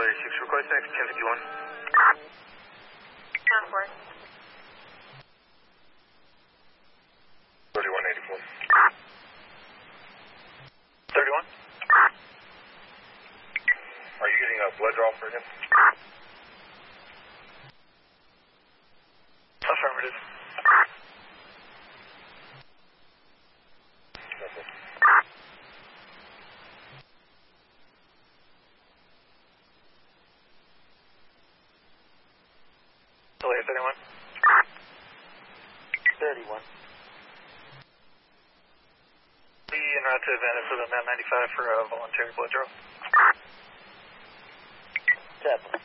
86, request next 1051. 10-4. 3184. 31? Are you getting a blood draw for him? Affirmative. Delay 31. 31. Be en route to Venice with a Mount 95 for a voluntary blood draw. Definitely.